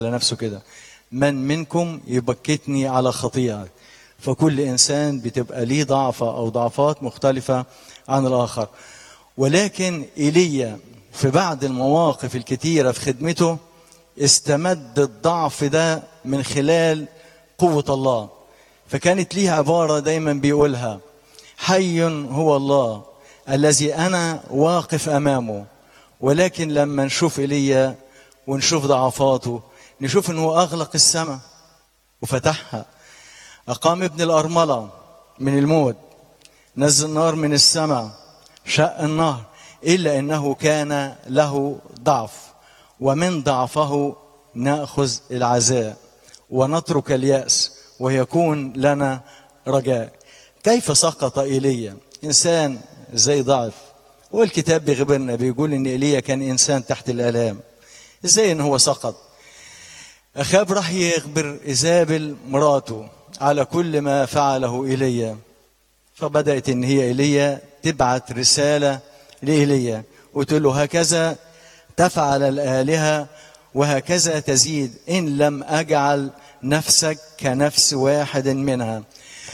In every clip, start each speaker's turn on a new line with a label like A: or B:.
A: لنفسه كده: من منكم يبكتني على خطيئة. فكل إنسان بتبقى ليه ضعفة أو ضعفات مختلفة عن الآخر. ولكن إيليا في بعض المواقف الكتيرة في خدمته استمد الضعف ده من خلال قوة الله. فكانت ليه عبارة دايما بيقولها: حي هو الله الذي أنا واقف أمامه. ولكن لما نشوف إيليا ونشوف ضعفاته نشوف أنه أغلق السماء وفتحها، أقام ابن الأرملة من الموت، نزل نار من السماء، شق النهر، إلا أنه كان له ضعف، ومن ضعفه نأخذ العزاء ونترك اليأس ويكون لنا رجاء. كيف سقط إيليا؟ إنسان زي ضعف، والكتاب بيخبرنا بيقول إن إيليا كان إنسان تحت الآلام. إزاي إن هو سقط؟ أخاب راح يخبر إيزابل مراته على كل ما فعله إيليا، فبدأت إن هي إيليا تبعت رسالة لإيليا وتقول له: هكذا تفعل الآلهة وهكذا تزيد إن لم أجعل نفسك كنفس واحد منها.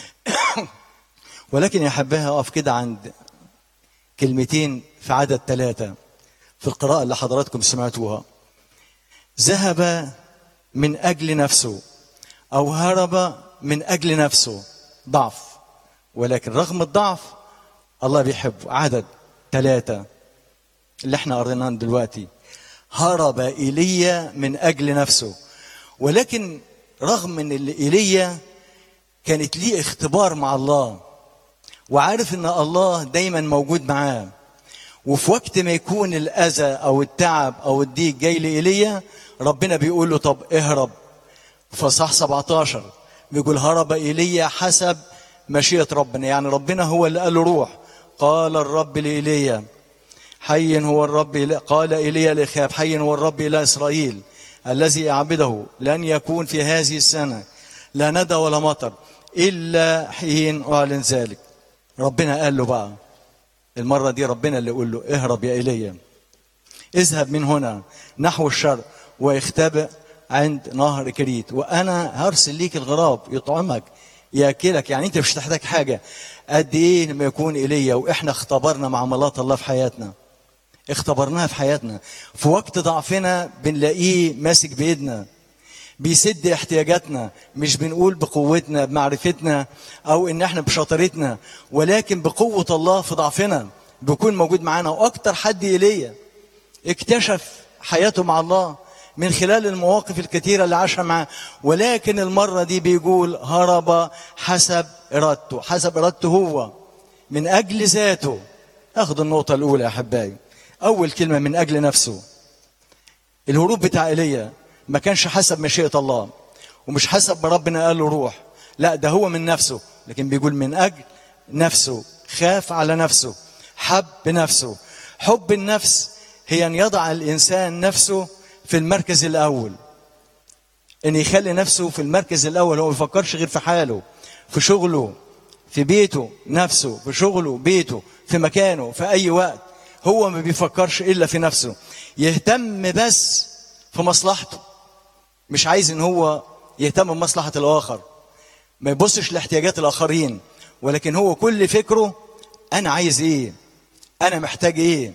A: ولكن يا حباها أقف كده عند كلمتين في عدد 3 في القراءة اللي حضراتكم سمعتوها: ذهب من أجل نفسه أو هرب من أجل نفسه. ضعف، ولكن رغم الضعف الله بيحبه. عدد 3 اللي احنا قريناه دلوقتي: هرب إيليا من أجل نفسه. ولكن رغم ان إيليا كانت ليه اختبار مع الله وعارف ان الله دايما موجود معاه، وفي وقت ما يكون الأذى أو التعب أو الضيق جاي لإيليا ربنا بيقول له: طب اهرب. فصح 17 بيقول: هرب إيليا حسب مشيئة ربنا. يعني ربنا هو اللي قال له روح. قال الرب لإيليا: حي هو الرب. قال إيليا لأخاب: حي هو الرب إله إسرائيل الذي أعبده لن يكون في هذه السنة لا ندى ولا مطر إلا حين أعلن ذلك. ربنا قال له بقى المرة دي، ربنا اللي يقول له: اهرب يا إيليا، اذهب من هنا نحو الشرق واختبئ عند نهر كريت، وأنا هرسل ليك الغراب يطعمك يأكلك. يعني أنت مش تحتاج حاجة. قد إيه لما يكون إيليا وإحنا اختبرنا معاملات الله في حياتنا، اختبرناها في حياتنا، في وقت ضعفنا بنلاقيه ماسك بإيدنا بيسد احتياجاتنا. مش بنقول بقوتنا بمعرفتنا أو إن احنا بشطارتنا، ولكن بقوة الله في ضعفنا بيكون موجود معانا. وأكتر حد إيليا اكتشف حياته مع الله من خلال المواقف الكثيرة اللي عاشها معاه. ولكن المرة دي بيقول: هرب حسب إرادته. حسب إرادته هو، من أجل ذاته. أخذ النقطة الأولى يا أحبائي. أول كلمة: من أجل نفسه. الهروب بتاع إيليا ما كانش حسب مشيئة الله، ومش حسب ما ربنا قال له روح، لا، ده هو من نفسه. لكن بيقول من أجل نفسه، خاف على نفسه، حب نفسه. حب النفس هي أن يضع الإنسان نفسه في المركز الأول، أن يخلي نفسه في المركز الأول. هو ما بيفكرش غير في حاله، في شغله، في بيته، نفسه في شغله، بيته، في مكانه، في أي وقت. هو ما بيفكرش إلا في نفسه، يهتم بس في مصلحته، مش عايز ان هو يهتم بمصلحة الآخر، ما يبصش لاحتياجات الآخرين، ولكن هو كل فكره: أنا عايز إيه، أنا محتاج إيه،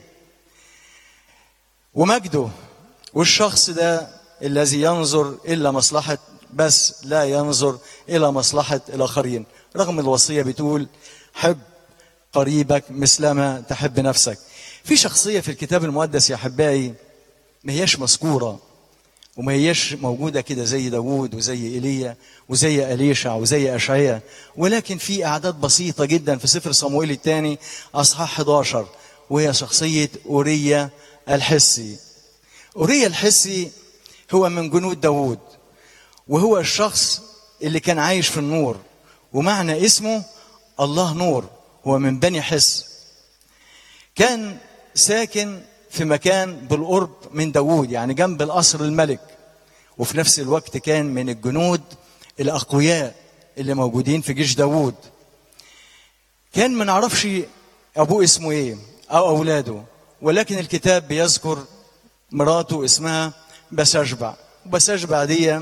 A: ومجده. والشخص ده الذي ينظر إلا مصلحة بس، لا ينظر إلى مصلحة الآخرين. رغم الوصية بتقول: حب قريبك مثلما تحب نفسك. في شخصية في الكتاب المقدس يا أحبائي ما هيش مذكورة وما هيش موجودة كده زي داوود وزي إيليا وزي أليشع وزي أشعياء، ولكن في أعداد بسيطة جدا في سفر صموئيل الثاني أصحاح 11، وهي شخصية أوريا الحسي. أوريا الحسي هو من جنود داوود، وهو الشخص اللي كان عايش في النور، ومعنى اسمه الله نور. هو من بني حس، كان ساكن في مكان بالقرب من داوود، يعني جنب القصر الملك، وفي نفس الوقت كان من الجنود الأقوياء اللي موجودين في جيش داوود. كان ما نعرفش أبوه اسمه إيه أو أولاده، ولكن الكتاب بيذكر مراته اسمها بسشبع، بس اشبع دي